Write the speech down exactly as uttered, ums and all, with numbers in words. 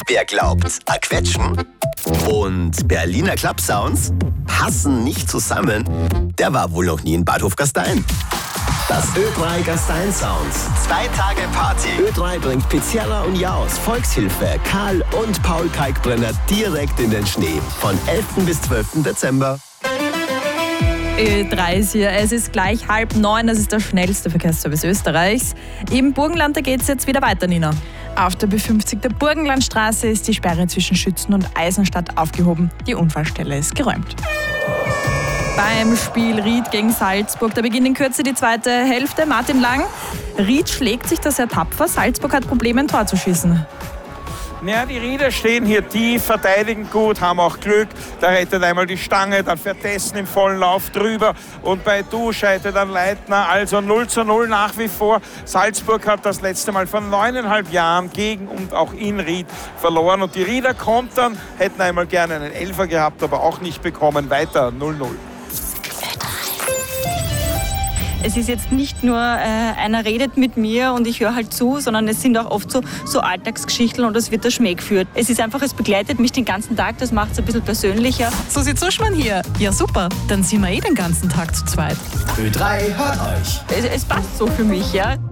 Wer glaubt, a Quetschen und Berliner Club-Sounds passen nicht zusammen, der war wohl noch nie in Bad Hofgastein. Das Ö drei Gastein Sounds. Zwei Tage Party. Ö drei bringt Pizzerra und Jaus, Volkshilfe, Karl und Paul Kalkbrenner direkt in den Schnee. Von elften bis zwölften Dezember. Ö drei ist hier. Es ist gleich halb neun. Das ist der schnellste Verkehrsservice Österreichs. Im Burgenland, da geht es jetzt wieder weiter, Nina. Auf der B fünfzig der Burgenlandstraße ist die Sperre zwischen Schützen und Eisenstadt aufgehoben. Die Unfallstelle ist geräumt. Beim Spiel Ried gegen Salzburg, da beginnt in Kürze die zweite Hälfte. Martin Lang, Ried schlägt sich da sehr tapfer. Salzburg hat Probleme, ein Tor zu schießen. Ja, die Rieder stehen hier tief, verteidigen gut, haben auch Glück. Da rettet einmal die Stange, dann fährt Dessen im vollen Lauf drüber und bei Du scheitert dann Leitner. Also null zu null nach wie vor. Salzburg hat das letzte Mal vor neuneinhalb Jahren gegen und auch in Ried verloren. Und die Rieder kontern, hätten einmal gerne einen Elfer gehabt, aber auch nicht bekommen. Weiter null null. Es ist jetzt nicht nur, äh, einer redet mit mir und ich höre halt zu, sondern es sind auch oft so, so Alltagsgeschichten und es wird der Schmäh geführt. Es ist einfach, es begleitet mich den ganzen Tag, das macht es ein bisschen persönlicher. Susi Zuschmann hier. Ja super, dann sind wir eh den ganzen Tag zu zweit. Ö drei hört euch. Es, es passt so für mich, ja.